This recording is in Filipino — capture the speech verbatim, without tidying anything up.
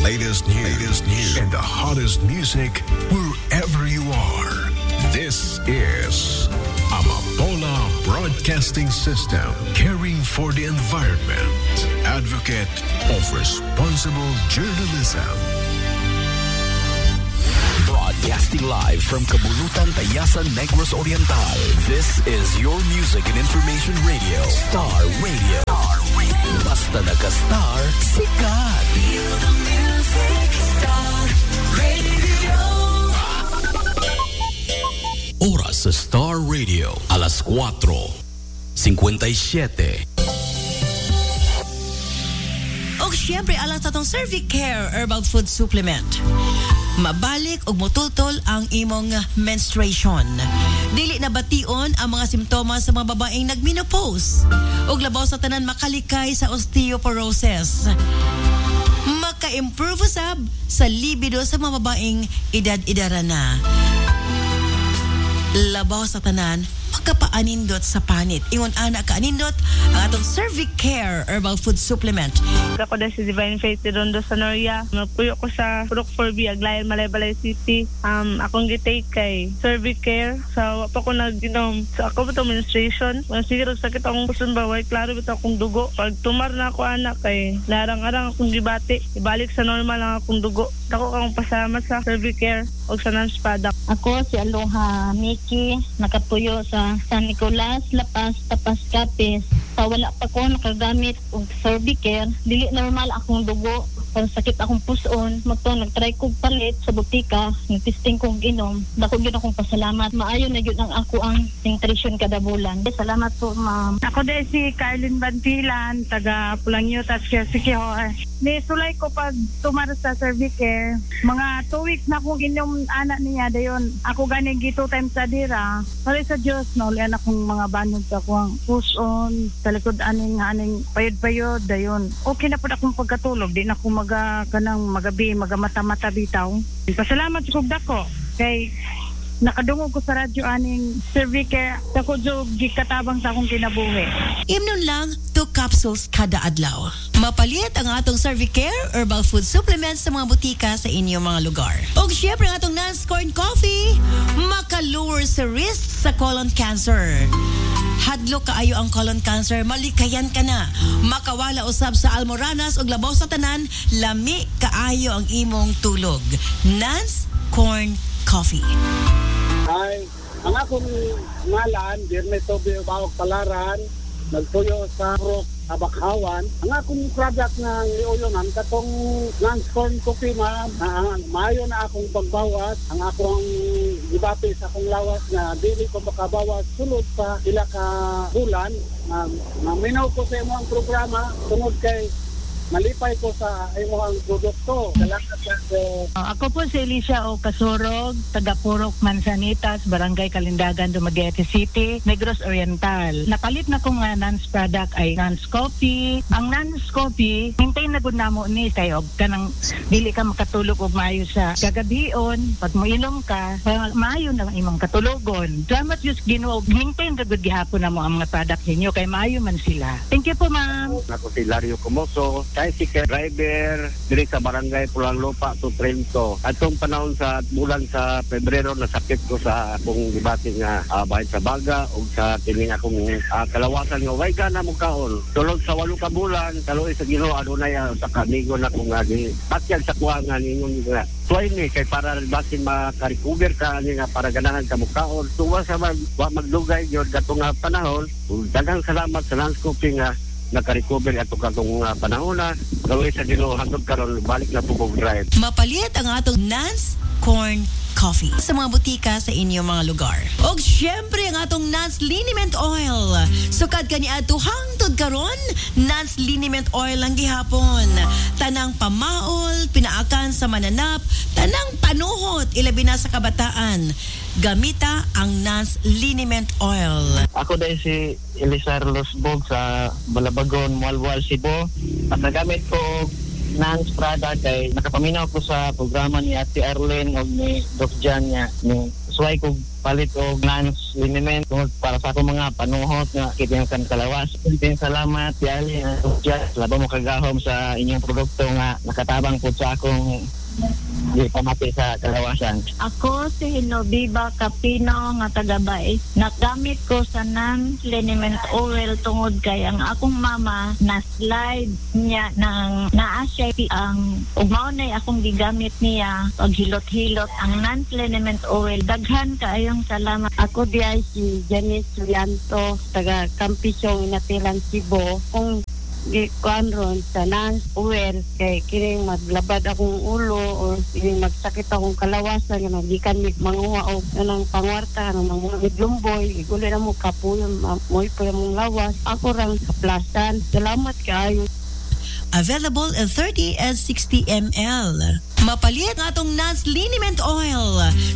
latest news, latest news and the hottest music wherever you are. This is Amapola Broadcasting System, caring for the environment, advocate of responsible journalism. Broadcasting live from Kabulutan, Tayasan, Negros Oriental. This is your music and information radio, Star Radio. Star Radio. Basta nagka-star, sikat. Feel the music, Star Radio. Oras sa Star Radio, alas cuatro cincuenta y siete. O siyempre, alang sa itong Cervicare Herbal Food Supplement. Mabalik og motultol ang imong menstruation. Dili na bation ang mga simptomas sa mga babaeng nagmenopause. Og labaw sa tanan makalikay sa osteoporosis. Maka-improve sab sa libido sa mga babaeng edad-edara na. Labaw sa tanan makapaanindot sa panit. Ingon ana ka anindot ang atong Cervicare Herbal Food Supplement. Ako na si Divine Faith Rondo Sanoria. Magpuyo ko sa Purok four B, Aglayan, Malaybalay City. Um, akong gitake kay Cervicare. So, pa ko nag-inom. So, ako ba ito menstruation? Mga siguro sakit akong puson baway. Klaro ba ito akong dugo? Pag tumar na ako anak kay larang-arang akong gibati. Ibalik sa normal lang akong dugo. Ako akong pasalamat sa Cervicare o sa Nance Product. Ako si Aloha Miki. Nakapuyo sa San Nicolas, Lapas, Tapas, Capiz. Sa wala pa ko nakagamit og Cervicare, dili normal akong dugo. Pag sakit akong puson, magto nagtry kog palit sa butika, nagtesting kog inom. Dako gyud akong pasalamat. Maayo na gyud ang ako ang nutrition kada bulan. Salamat po, ma'am. Ako din si Carlin Bantilan, taga Pulangyo, Tatsia-Sikihor. Ni sulay ko pag tumar sa Cervicare. Mga two weeks na akong inom anak niya dayon. Ako ganing gito times sa dira. Pare sa Dios no, lian akong mga banod sa akong puson, sa likod aning aning payod-payod dayon. Okay na pud akong pagkatulog, di na ako maga kanang magabi, magamata-mata bitaw. Pasalamat sa dako kay nakadungog ko sa radyo aning Cervicare. Dako jud gikatabang sa akong kinabuhi. Imnon lang two capsules kada adlaw. Mapalit ang atong Cervicare Herbal Food Supplement sa mga butika sa inyong mga lugar. O syempre ang atong Nance Corn Coffee, maka-lower sa risk sa colon cancer. Hadlo kaayo ang colon cancer, malikayan ka na. Makawala usab sa almoranas o labaw sa tanan, lami kaayo ang imong tulog. Nance Corn Coffee. Ay, ang akong ngalan, Dirne Tobio Bawag Palaran, nagtuyo sa Purok Abakhawan. Ang akong product na iuyonan, katong Nance Corn Coffee, ma'am, uh, maayo na akong pagbawas. Ang akong dibati sa akong lawas na dili ko makabawas sulod sa ila ka bulan. Uh, Maminaw ko sa imo ang programa, tungod kay malipay ko sa imo ang produkto. Salamat sa uh, Ako po si Alicia O. Kasurog, taga Purok Manzanitas, Barangay Kalindagan, Dumaguete City, Negros Oriental. Napalit na kong uh, Nance product ay Nance Coffee. Ang Nance Coffee, hintay na gud namo ni kayo kanang dili ka makatulog og maayo sa gagabion. Pag moilom ka, maayo na ang imong katulogon. Salamat just Ginoo, hintay na gud gihapon namo ang mga product ninyo kay maayo man sila. Thank you po, ma'am. Ako si Lario Comoso, tricycle driver diri sa Barangay Pulang Lupa to Trento. Atong panahon sa bulan sa Pebrero, nasakit ko sa akong gibati nga uh, bahin sa baga o sa tining akong uh, kalawasan nga way gana mo kaon. Tulog sa walo ka bulan, kaluoy sa Ginoo adunay uh, sa kanigo na kung nga di patyag sa kuwangan ningon nga. Tuway ni kay para basin maka-recover ka ani nga para ganahan ka mo kaon. Tuwa sa mag, magdugay gyud katong uh, panahon. Daghang salamat sa Nance Coffee nga naka-recover ato katong uh, panahon na gawin sa Ginoo hangtod karon balik na pugog drive. Mapalit ang atong Nance Corn Coffee sa mga butika sa inyong mga lugar. Og syempre ang atong Nance Liniment Oil. Sukad kani ato hangtod karon, Nance Liniment Oil lang gihapon. Tanang pamaol, pinaakan sa mananap, tanang panuhot ilabi na sa kabataan. Gamita ang Nance Liniment Oil. Ako dahil si Elisar Losbog sa Balabagon, Mualwal, Cebu. At nagamit ko Nance product kay nakapaminaw ko sa programa ni Ate Arlene o ni Doc Jan niya ni suway ko palit og Nance liniment tungod para sa akong mga panuhot nga kita kan kalawas. Din salamat yali just labo mo kagahom sa inyong produkto nga nakatabang pud sa akong di pamati sa kalawasan. Ako si Hinobiba Capino nga taga-Bay. Nagamit ko sa non-liniment oil tungod kay ang akong mama na-slide niya ng naa-siya ang ugmao na akong gigamit niya paghilot-hilot ang non-liniment oil. Daghan kaayong salamat. Ako diay si Janice Sulianto taga Campisong Natilan Cebu. Kung gikuan ron sa Nance oil kay kining maglabad akong ulo o kining magsakit akong kalawasan nga magikan mig manguha og anang pangwarta ng mga midlumboy igulo na mo kapuyon moy pa mong lawas ako rang kaplasan. Salamat kaayo. Available in thirty and sixty milliliters. Mapalit ang atong Nance liniment oil